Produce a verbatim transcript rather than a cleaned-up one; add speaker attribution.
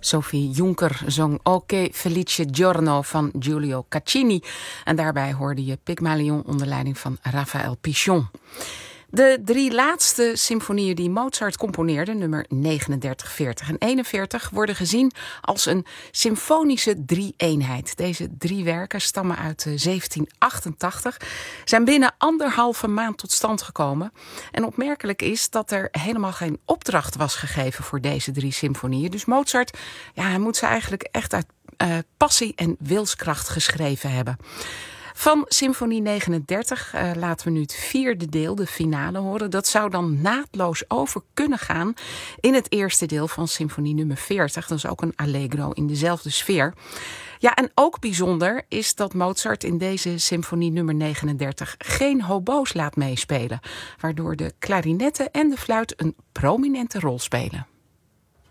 Speaker 1: Sophie Jonker zong Oke Felice Giorno van Giulio Caccini. En daarbij hoorde je Pygmalion onder leiding van Raphaël Pichon. De drie laatste symfonieën die Mozart componeerde, nummer negenendertig, veertig en eenenveertig, worden gezien als een symfonische drie-eenheid. Deze drie werken stammen uit zeventien achtentachtig, zijn binnen anderhalve maand tot stand gekomen. En opmerkelijk is dat er helemaal geen opdracht was gegeven voor deze drie symfonieën. Dus Mozart, ja, hij moet ze eigenlijk echt uit uh, passie en wilskracht geschreven hebben. Van symfonie negenendertig uh, laten we nu het vierde deel, de finale, horen. Dat zou dan naadloos over kunnen gaan in het eerste deel van symfonie nummer veertig. Dat is ook een allegro in dezelfde sfeer. Ja, en ook bijzonder is dat Mozart in deze symfonie nummer negenendertig geen hobo's laat meespelen, waardoor de klarinetten en de fluit een prominente rol spelen.